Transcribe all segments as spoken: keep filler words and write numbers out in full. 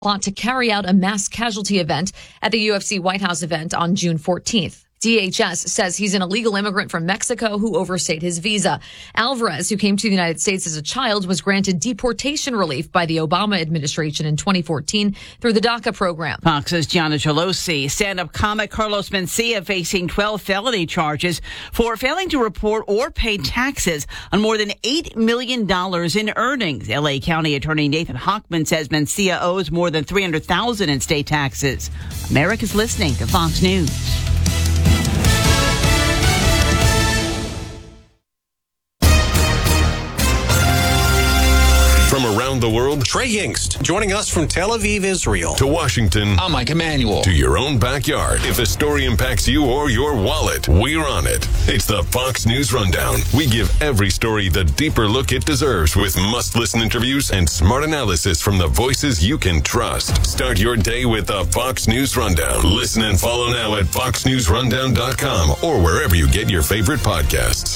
plot to carry out a mass casualty event at the U F C White House event on June fourteenth. D H S says he's an illegal immigrant from Mexico who overstayed his visa. Alvarez, who came to the United States as a child, was granted deportation relief by the Obama administration in twenty fourteen through the DACA program. Fox's Gianna Gelosi. Stand-up comic Carlos Mencia facing twelve felony charges for failing to report or pay taxes on more than eight million dollars in earnings. L A County Attorney Nathan Hochman says Mencia owes more than three hundred thousand dollars in state taxes. America's listening to Fox News. From around the world, Trey Yingst, joining us from Tel Aviv, Israel. To Washington. I'm Mike Emanuel. To your own backyard. If a story impacts you or your wallet, we're on it. It's the Fox News Rundown. We give every story the deeper look it deserves with must-listen interviews and smart analysis from the voices you can trust. Start your day with the Fox News Rundown. Listen and follow now at fox news rundown dot com or wherever you get your favorite podcasts.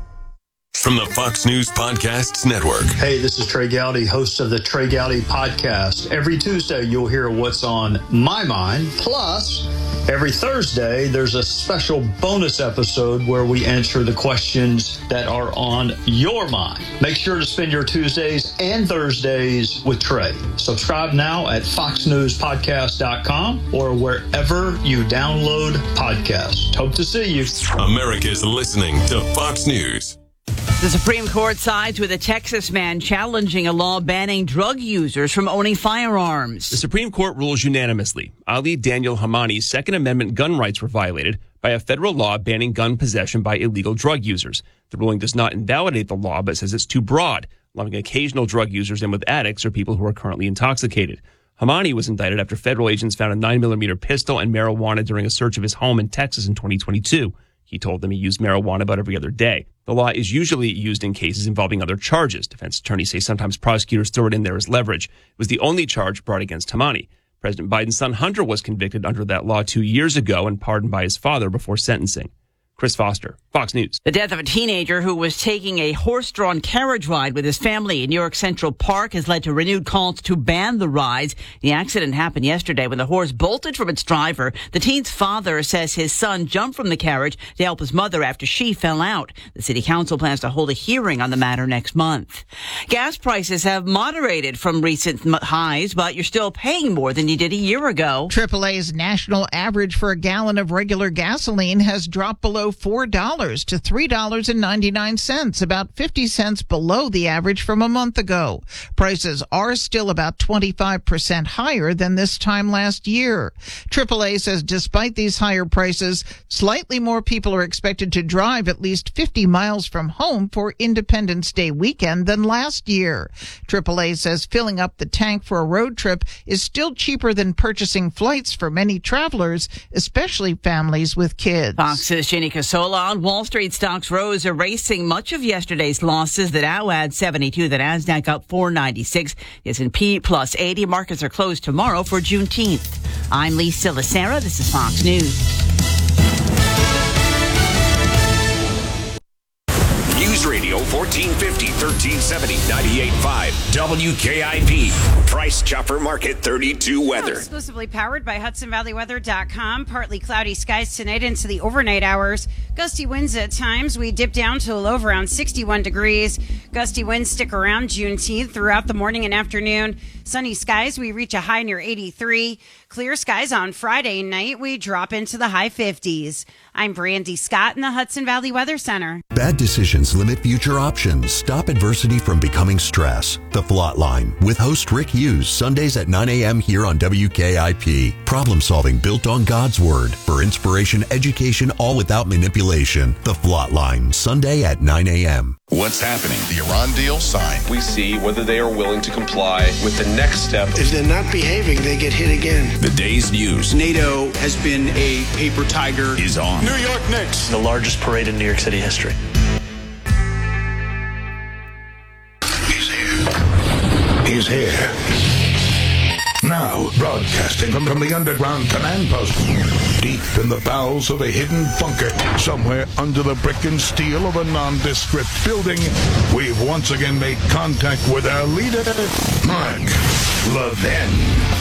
From the Fox News Podcasts Network. Hey, this is Trey Gowdy, host of the Trey Gowdy Podcast. Every Tuesday, you'll hear what's on my mind. Plus, every Thursday, there's a special bonus episode where we answer the questions that are on your mind. Make sure to spend your Tuesdays and Thursdays with Trey. Subscribe now at fox news podcast dot com or wherever you download podcasts. Hope to see you. America's listening to Fox News. The Supreme Court sides with a Texas man challenging a law banning drug users from owning firearms. The Supreme Court rules unanimously. Ali Daniel Hamani's Second Amendment gun rights were violated by a federal law banning gun possession by illegal drug users. The ruling does not invalidate the law, but says it's too broad, lumping occasional drug users in with addicts or people who are currently intoxicated. Hamani was indicted after federal agents found a nine millimeter pistol and marijuana during a search of his home in Texas in twenty twenty-two. He told them he used marijuana about every other day. The law is usually used in cases involving other charges. Defense attorneys say sometimes prosecutors throw it in there as leverage. It was the only charge brought against Hamani. President Biden's son Hunter was convicted under that law two years ago and pardoned by his father before sentencing. Chris Foster, Fox News. The death of a teenager who was taking a horse-drawn carriage ride with his family in New York Central Park has led to renewed calls to ban the rides. The accident happened yesterday when the horse bolted from its driver. The teen's father says his son jumped from the carriage to help his mother after she fell out. The city council plans to hold a hearing on the matter next month. Gas prices have moderated from recent highs, but you're still paying more than you did a year ago. triple A's national average for a gallon of regular gasoline has dropped below four dollars to three dollars and ninety-nine cents, about fifty cents below the average from a month ago. Prices are still about twenty-five percent higher than this time last year. triple A says despite these higher prices, slightly more people are expected to drive at least fifty miles from home for Independence Day weekend than last year. triple A says filling up the tank for a road trip is still cheaper than purchasing flights for many travelers, especially families with kids. Fox's Jenny Casola. On Wall Street, stocks rose, erasing much of yesterday's losses. The Dow had seventy-two, the Nasdaq up four ninety-six, the S and P plus eighty. Markets are closed tomorrow for Juneteenth. I'm Lisa Lacera. This is Fox News. News Radio fourteen fifty, thirteen seventy, ninety-eight point five W K I P. Price Chopper Market thirty-two weather. Oh, exclusively powered by Hudson Valley Weather dot com. Partly cloudy skies tonight into the overnight hours. Gusty winds at times. We dip down to a low of around sixty-one degrees. Gusty winds stick around Juneteenth throughout the morning and afternoon. Sunny skies. We reach a high near eighty-three. Clear skies on Friday night. We drop into the high fifties. I'm Brandy Scott in the Hudson Valley Weather Center. Bad decisions limit future options. Stop adversity from becoming stress. The Flot Line with host Rick Hughes, Sundays at nine a.m. here on W K I P. Problem solving built on God's Word. For inspiration, education, all without manipulation. The Flot Line, Sunday at nine a.m. What's happening? The Iran deal signed. We see whether they are willing to comply with the next step. If they're not behaving, they get hit again. The day's news. NATO has been a paper tiger. Is on. New York Knicks. The largest parade in New York City history. He's here. He's here. Now, broadcasting from, from the underground command post, deep in the bowels of a hidden bunker, somewhere under the brick and steel of a nondescript building, we've once again made contact with our leader, Mark Levin.